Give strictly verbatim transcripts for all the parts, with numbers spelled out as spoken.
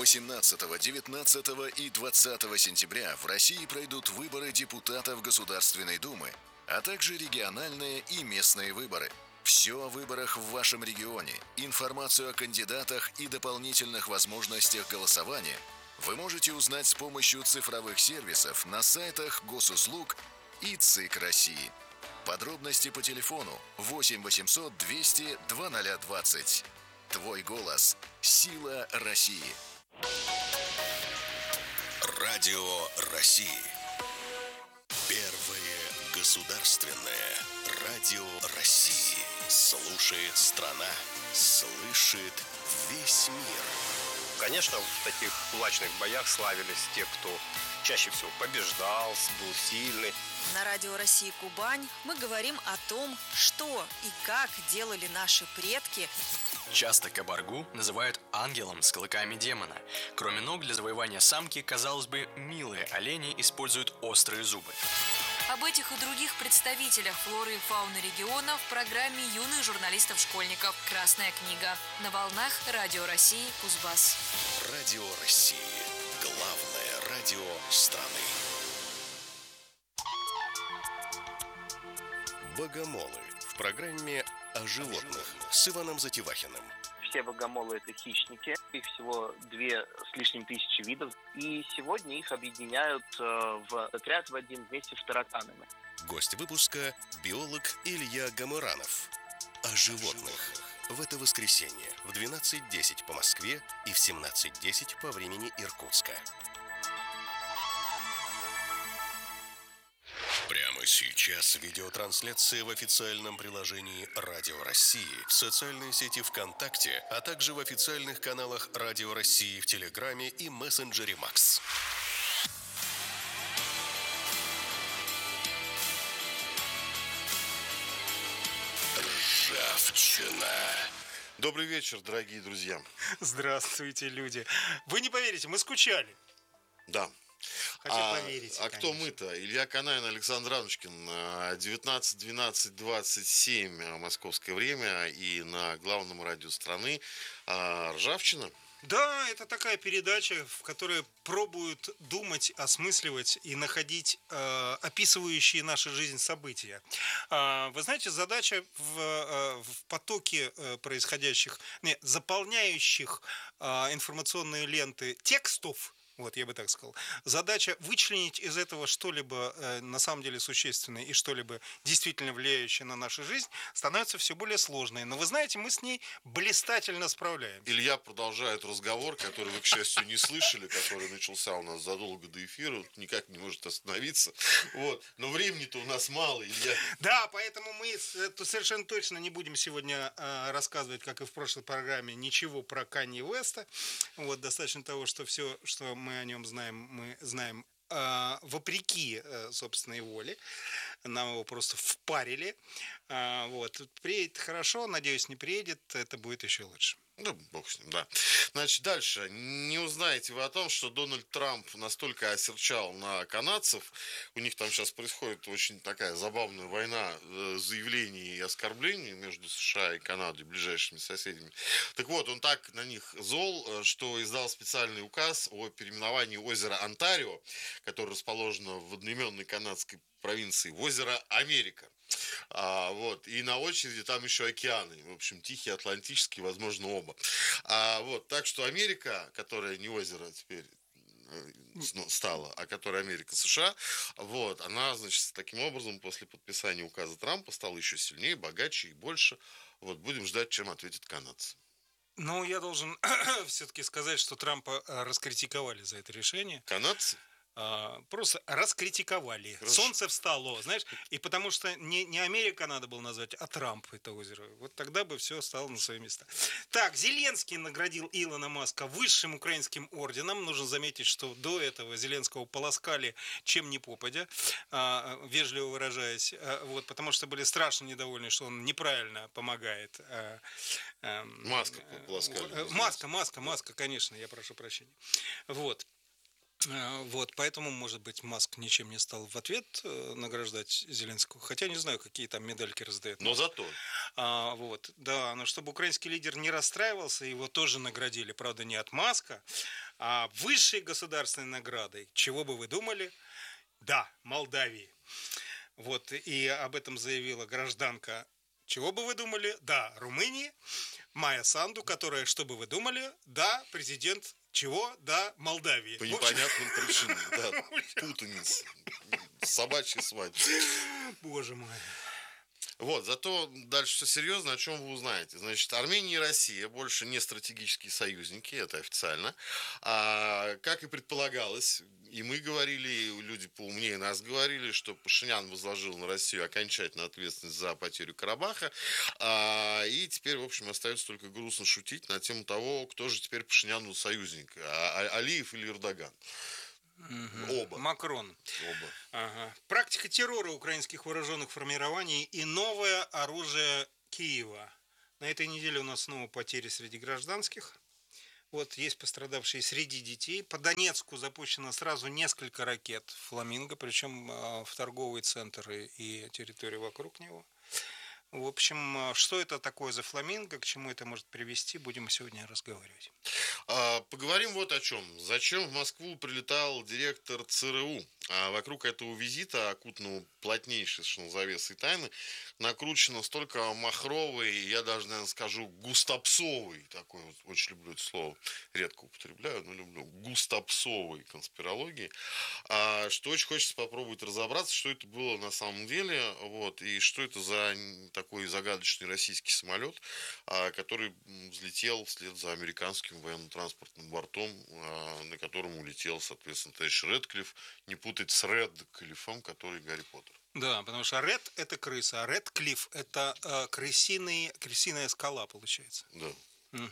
восемнадцатого, девятнадцатого и двадцатого сентября в России пройдут выборы депутатов Государственной Думы, а также региональные и местные выборы. Все о выборах в вашем регионе, информацию о кандидатах и дополнительных возможностях голосования вы можете узнать с помощью цифровых сервисов на сайтах Госуслуг и ЦИК России. Подробности по телефону восемь восемьсот двести двадцать двадцать. Твой голос – сила России. Радио России. Первое государственное радио России. Слушает страна, слышит весь мир. Конечно, в таких кулачных боях славились те, кто чаще всего побеждал, был сильный. На Радио России Кубань мы говорим о том, что и как делали наши предки. Часто кабаргу называют ангелом с клыками демона. Кроме ног, для завоевания самки, казалось бы, милые олени используют острые зубы. Об этих и других представителях флоры и фауны региона в программе юных журналистов-школьников «Красная книга» на волнах Радио России Кузбасс. Радио России. Главное радио страны. Богомолы. В программе о животных с Иваном Затевахиным. Все богомолы – это хищники. Их всего две с лишним тысячи видов. И сегодня их объединяют в отряд в один вместе с тараканами. Гость выпуска – биолог Илья Гамыранов. О животных. В это воскресенье в двенадцать десять по Москве и в семнадцать десять по времени Иркутска. Прямо сейчас видеотрансляция в официальном приложении Радио России, в социальной сети ВКонтакте, а также в официальных каналах Радио России в Телеграме и мессенджере Макс. Ржавчина. Добрый вечер, дорогие друзья. Здравствуйте, люди. Вы не поверите, мы скучали. Да. Хочу а, поверить. А кто мы-то? Илья Канаин, Александр Анушкин. девятнадцать двенадцать двадцать семь московское время и на главном радио страны «Ржавчина». Да, это такая передача, в которой пробуют думать, осмысливать и находить э, описывающие нашу жизнь события. Э, вы знаете, задача в, э, в потоке э, происходящих, не, заполняющих э, информационные ленты текстов, вот, я бы так сказал. Задача вычленить из этого что-либо э, на самом деле существенное и что-либо действительно влияющее на нашу жизнь становится все более сложной. Но вы знаете, мы с ней блистательно справляемся. Илья продолжает разговор, который вы, к счастью, не слышали, который начался у нас задолго до эфира, никак не может остановиться. Вот. Но времени-то у нас мало, Илья. Да, поэтому мы совершенно точно не будем сегодня э, рассказывать, как и в прошлой программе, ничего про Канье Уэста. Вот, достаточно того, что все, что мы о нем знаем, мы знаем э, вопреки э, собственной воле. Нам его просто впарили. Э, вот. Приедет хорошо, надеюсь, не приедет, это будет еще лучше. Ну, бог с ним, да. Значит, дальше. Не узнаете вы о том, что Дональд Трамп настолько осерчал на канадцев. У них там сейчас происходит очень такая забавная война заявлений и оскорблений между США и Канадой, ближайшими соседями. Так вот, он так на них зол, что издал специальный указ о переименовании озера Онтарио, которое расположено в одноименной канадской провинции, в озеро Америка. А, вот, и на очереди там еще океаны, в общем, Тихий, Атлантический, возможно, оба. А, вот, так что Америка, которая не озеро теперь стала, а которая Америка США, вот, она, значит, таким образом после подписания указа Трампа стала еще сильнее, богаче и больше. Вот, будем ждать, чем ответят канадцы. Ну, я должен все-таки сказать, что Трампа раскритиковали за это решение. Канадцы? Просто раскритиковали. Хорошо. Солнце встало, знаешь, и потому что не, не Америка надо было назвать, а Трамп это озеро. Вот тогда бы все стало на свои места. Так, Зеленский наградил Илона Маска высшим украинским орденом. Нужно заметить, что до этого Зеленского полоскали чем ни попадя, вежливо выражаясь, вот, потому что были страшно недовольны, что он неправильно помогает. Маска полоскали. Маска, маска, маска, конечно, я прошу прощения. Вот. Вот, поэтому, может быть, Маск ничем не стал в ответ награждать Зеленского. Хотя не знаю, какие там медальки раздает. Но зато. А, вот, да, но чтобы украинский лидер не расстраивался, его тоже наградили. Правда, не от Маска, а высшей государственной наградой. Чего бы вы думали? Да, Молдавии. Вот, и об этом заявила гражданка. Чего бы вы думали? Да, Румынии. Майя Санду, которая, что бы вы думали? Да, президент чего? Да, Молдавии. По непонятным причинам, да, путаница. Собачья свадьба. Боже мой. Вот, зато дальше все серьезно, о чем вы узнаете. Значит, Армения и Россия больше не стратегические союзники, это официально. А, как и предполагалось, и мы говорили, и люди поумнее нас говорили, что Пашинян возложил на Россию окончательную ответственность за потерю Карабаха. А, и теперь, в общем, остается только грустно шутить на тему того, кто же теперь Пашиняну союзник, а, Алиев или Эрдоган. Угу. Оба. Макрон. Оба. Ага. Практика террора украинских вооруженных формирований и новое оружие Киева. На этой неделе у нас снова потери среди гражданских. Вот есть пострадавшие среди детей. По Донецку запущено сразу несколько ракет «Фламинго», причем в торговые центры и территории вокруг него. В общем, что это такое за «Фламинго», к чему это может привести, будем сегодня разговаривать. А, поговорим вот о чем. Зачем в Москву прилетал директор ЦРУ? А вокруг этого визита, окутанного плотнейшей завесой тайны, накручено столько махровой, я даже, наверное, скажу, густопсовой, такой вот, очень люблю это слово, редко употребляю, но люблю, густопсовой конспирологии, а, что очень хочется попробовать разобраться, что это было на самом деле, вот, и что это за такой загадочный российский самолет, а, который взлетел вслед за американским военно-транспортным бортом, а, на котором улетел, соответственно, товарищ Рэдклифф, не путать с Рэдклиффом, который Гарри Поттер. Да, потому что Ред – это крыса, а Рэдклифф – это э, крысиный, крысиная скала, получается. Да. Угу.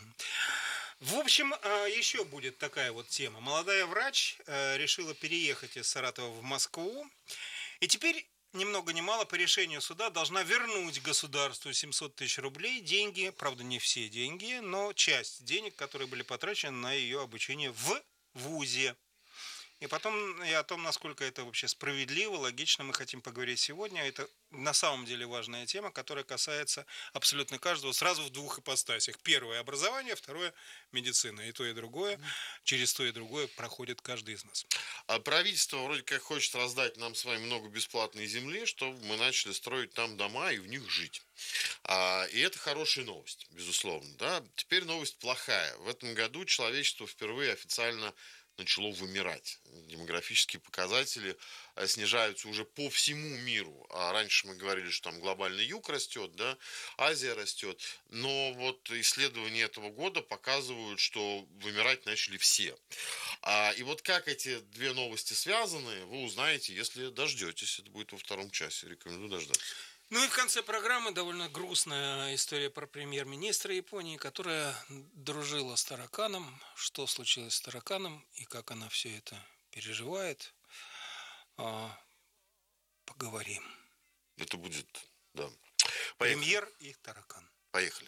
В общем, еще будет такая вот тема. Молодая врач решила переехать из Саратова в Москву. И теперь, ни много ни мало, по решению суда должна вернуть государству семьсот тысяч рублей. Деньги, правда, не все деньги, но часть денег, которые были потрачены на ее обучение в вузе. И потом и о том, насколько это вообще справедливо, логично, мы хотим поговорить сегодня. Это на самом деле важная тема, которая касается абсолютно каждого сразу в двух ипостасях. Первое – образование, второе – медицина. И то, и другое, через то, и другое проходит каждый из нас. А правительство вроде как хочет раздать нам с вами много бесплатной земли, чтобы мы начали строить там дома и в них жить. А, и это хорошая новость, безусловно. Да? Теперь новость плохая. В этом году человечество впервые официально начало вымирать. Демографические показатели снижаются уже по всему миру. А раньше мы говорили, что там глобальный юг растет, да, Азия растет. Но вот исследования этого года показывают, что вымирать начали все. А, и вот как эти две новости связаны, вы узнаете, если дождетесь. Это будет во втором часе. Рекомендую дождаться. Ну и в конце программы довольно грустная история про премьер-министра Японии, которая дружила с тараканом. Что случилось с тараканом и как она все это переживает, поговорим. Это будет, да. Поехали. Премьер и таракан. Поехали.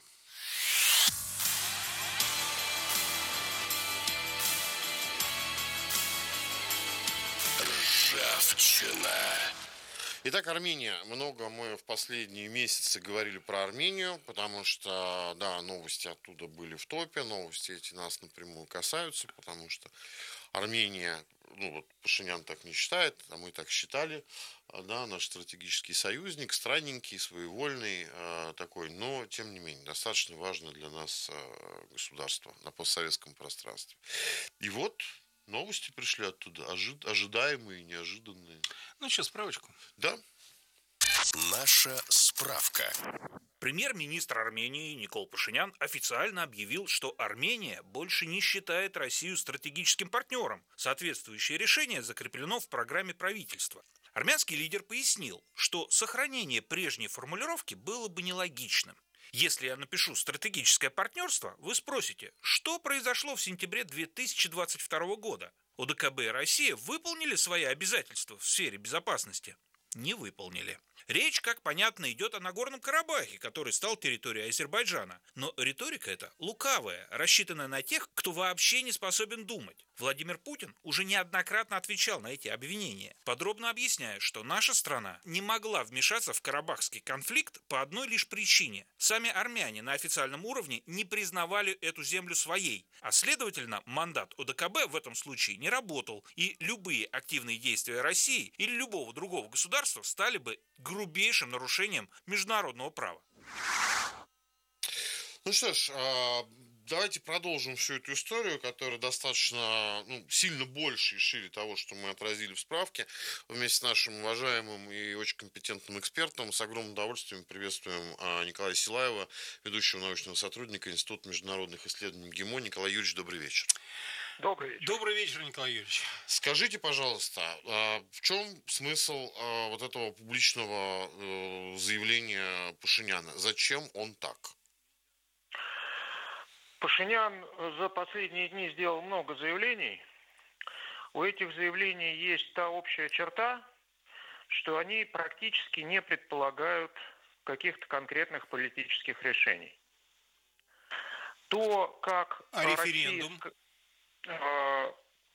Ржавчина. Итак, Армения. Много мы в последние месяцы говорили про Армению, потому что, да, новости оттуда были в топе, новости эти нас напрямую касаются, потому что Армения, ну вот Пашинян так не считает, а мы так считали, да, наш стратегический союзник, странненький, своевольный э, такой, но, тем не менее, достаточно важное для нас э, государство на постсоветском пространстве. И вот новости пришли оттуда, ожи- ожидаемые и неожиданные. Ну что, справочку? Да. Наша справка. Премьер-министр Армении Никол Пашинян официально объявил, что Армения больше не считает Россию стратегическим партнером. Соответствующее решение закреплено в программе правительства. Армянский лидер пояснил, что сохранение прежней формулировки было бы нелогичным. Если я напишу «стратегическое партнерство», вы спросите, что произошло в сентябре две тысячи двадцать второго года? ОДКБ и Россия выполнили свои обязательства в сфере безопасности? Не выполнили. Речь, как понятно, идет о Нагорном Карабахе, который стал территорией Азербайджана. Но риторика эта лукавая, рассчитанная на тех, кто вообще не способен думать. Владимир Путин уже неоднократно отвечал на эти обвинения, подробно объясняя, что наша страна не могла вмешаться в карабахский конфликт по одной лишь причине. Сами армяне на официальном уровне не признавали эту землю своей, а следовательно, мандат о дэ ка бэ в этом случае не работал, и любые активные действия России или любого другого государства стали бы грубейшим нарушением международного права. Ну что ж, давайте продолжим всю эту историю, которая достаточно, ну, сильно больше и шире того, что мы отразили в справке. Вместе с нашим уважаемым и очень компетентным экспертом с огромным удовольствием приветствуем Николая Силаева, ведущего научного сотрудника Института международных исследований МГИМО. Николай Юрьевич, добрый вечер. Добрый вечер. Добрый вечер, Николай Юрьевич. Скажите, пожалуйста, в чем смысл вот этого публичного заявления Пашиняна? Зачем он так? Пашинян за последние дни сделал много заявлений. У этих заявлений есть та общая черта, что они практически не предполагают каких-то конкретных политических решений. То, как а референдум? Россия,